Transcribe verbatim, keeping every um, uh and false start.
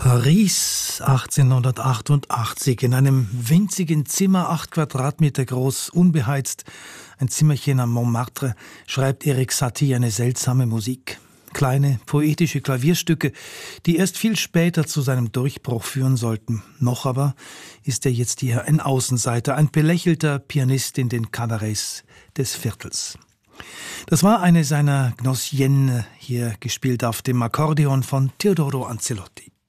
Paris achtzehnhundertachtundachtzig, in einem winzigen Zimmer, acht Quadratmeter groß, unbeheizt, ein Zimmerchen am Montmartre, schreibt Erik Satie eine seltsame Musik. Kleine, poetische Klavierstücke, die erst viel später zu seinem Durchbruch führen sollten. Noch aber ist er jetzt hier ein Außenseiter, ein belächelter Pianist in den Cabarets des Viertels. Das war eine seiner Gnossienne, hier gespielt auf dem Akkordeon von Teodoro Ancelotti.